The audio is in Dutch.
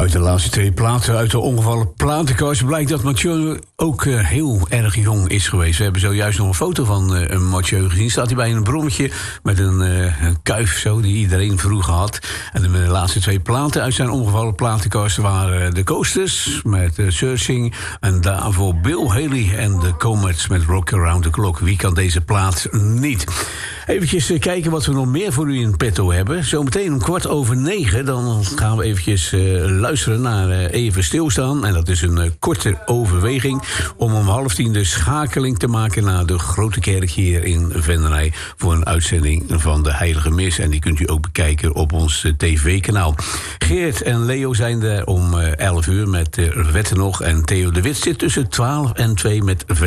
Uit de laatste 2 platen uit de ongevallen platenkast blijkt dat Mathieu ook heel erg jong is geweest. We hebben zojuist nog een foto van Mathieu gezien. Staat hij bij een brommetje met een kuif zo, die iedereen vroeger had. En de laatste 2 platen uit zijn ongevallen platenkast waren de Coasters met Searching. En daarvoor Bill Haley en de Comets met Rock Around the Clock. Wie kan deze plaat niet? Eventjes kijken wat we nog meer voor u in petto hebben. Zometeen om 8:15, dan gaan we eventjes luisteren naar Even Stilstaan. En dat is een korte overweging om om 9:30 de schakeling te maken naar de Grote Kerk hier in Venray voor een uitzending van de Heilige Mis. En die kunt u ook bekijken op ons tv-kanaal. Geert en Leo zijn er om 11 uur met Wetten nog. En Theo de Wit zit tussen 12 en 2 met